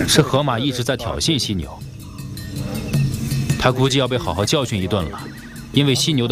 是河马一直在挑衅犀牛，他估计要被好好教训一顿了，因为犀牛的